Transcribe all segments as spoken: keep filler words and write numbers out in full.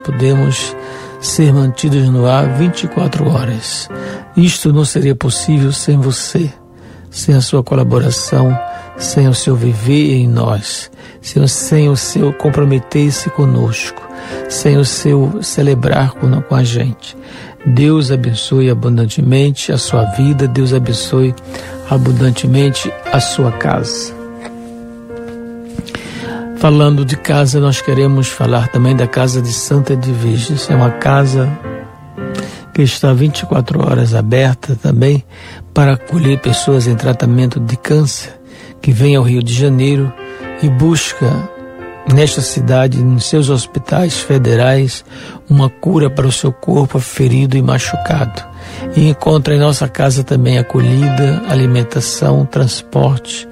podemos ser mantidos no ar vinte e quatro horas. Isto não seria possível sem você, sem a sua colaboração, sem o seu viver em nós, sem, sem o seu comprometer-se conosco, sem o seu celebrar com, com a gente. Deus abençoe abundantemente a sua vida, Deus abençoe abundantemente a sua casa. Falando de casa, nós queremos falar também da Casa de Santa Edviges. É uma casa que está vinte e quatro horas aberta também para acolher pessoas em tratamento de câncer, que vem ao Rio de Janeiro e busca nesta cidade, nos seus hospitais federais, uma cura para o seu corpo ferido e machucado. E encontra em nossa casa também acolhida, alimentação, transporte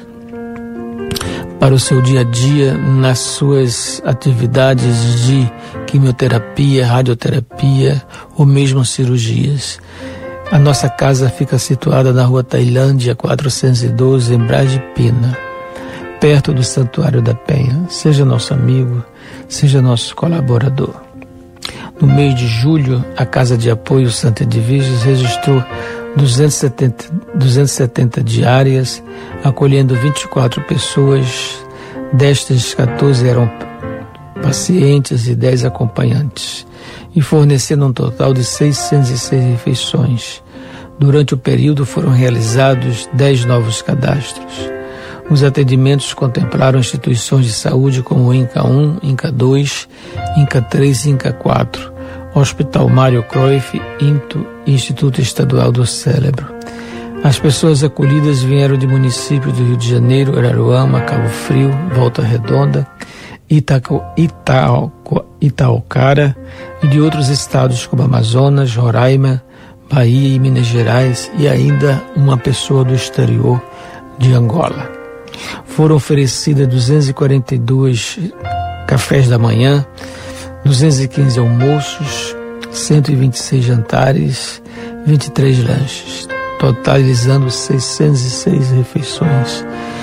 para o seu dia a dia, nas suas atividades de quimioterapia, radioterapia ou mesmo cirurgias. A nossa casa fica situada na rua Tailândia, quatrocentos e doze, em Braz de Pina, perto do Santuário da Penha. Seja nosso amigo, seja nosso colaborador. No mês de julho, a Casa de Apoio Santa Edviges registrou duzentas e setenta diárias, acolhendo vinte e quatro pessoas. Destas, quatorze eram pacientes e dez acompanhantes, e fornecendo um total de seiscentas e seis refeições. Durante o período foram realizados dez novos cadastros. Os atendimentos contemplaram instituições de saúde como o INCA um, INCA dois, INCA três e INCA quatro, Hospital Mário Cruyff, INTO e Instituto Estadual do Cérebro. As pessoas acolhidas vieram de municípios do Rio de Janeiro, Araruama, Cabo Frio, Volta Redonda, Itaco, Itaco, Itaocara e de outros estados como Amazonas, Roraima, Bahia e Minas Gerais, e ainda uma pessoa do exterior de Angola. Foram oferecidas duzentos e quarenta e dois cafés da manhã, duzentos e quinze almoços, cento e vinte e seis jantares, vinte e três lanches, totalizando seiscentas e seis refeições.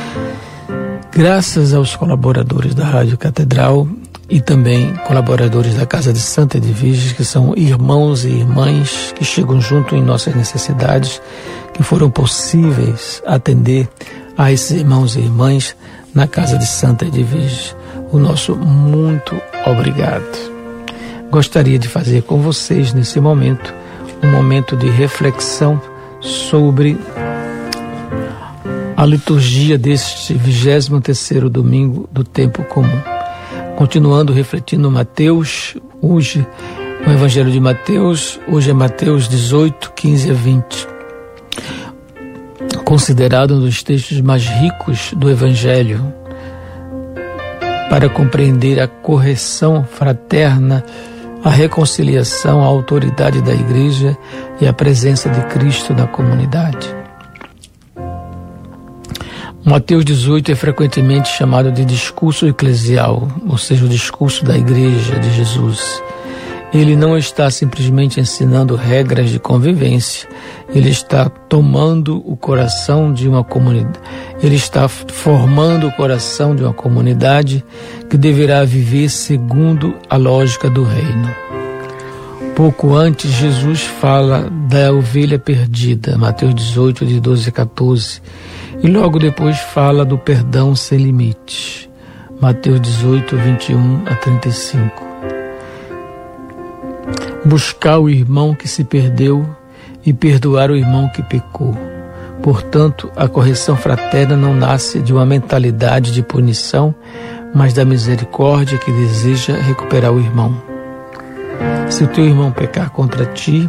Graças aos colaboradores da Rádio Catedral e também colaboradores da Casa de Santa Edviges, que são irmãos e irmãs que chegam junto em nossas necessidades, que foram possíveis atender a esses irmãos e irmãs na Casa de Santa Edviges. O nosso muito obrigado. Gostaria de fazer com vocês nesse momento um momento de reflexão sobre a liturgia deste vigésimo terceiro domingo do tempo comum. Continuando refletindo Mateus, hoje o Evangelho de Mateus, hoje é Mateus dezoito, quinze a vinte. Considerado um dos textos mais ricos do Evangelho para compreender a correção fraterna, a reconciliação, a autoridade da Igreja e a presença de Cristo na comunidade. Mateus dezoito é frequentemente chamado de discurso eclesial, ou seja, o discurso da Igreja de Jesus. Ele não está simplesmente ensinando regras de convivência, ele está tomando o coração de uma comunidade, ele está formando o coração de uma comunidade que deverá viver segundo a lógica do reino. Pouco antes, Jesus fala da ovelha perdida, Mateus dezoito, de doze a quatorze, e logo depois fala do perdão sem limites, Mateus dezoito, vinte e um a trinta e cinco. Buscar o irmão que se perdeu e perdoar o irmão que pecou. Portanto, a correção fraterna não nasce de uma mentalidade de punição, mas da misericórdia que deseja recuperar o irmão. Se o teu irmão pecar contra ti,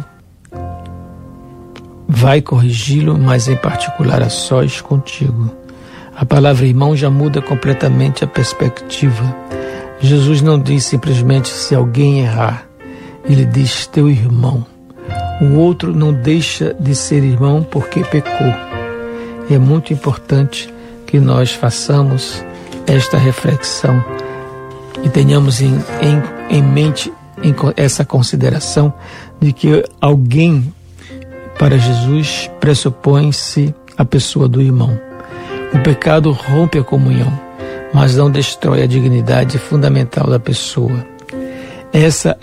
vai corrigi-lo, mas em particular a sós contigo. A palavra irmão já muda completamente a perspectiva. Jesus não diz simplesmente se alguém errar, ele diz teu irmão. O outro não deixa de ser irmão porque pecou. É muito importante que nós façamos esta reflexão e tenhamos em, em, em mente em essa consideração de que alguém, para Jesus, pressupõe-se a pessoa do irmão. O pecado rompe a comunhão, mas não destrói a dignidade fundamental da pessoa. Essa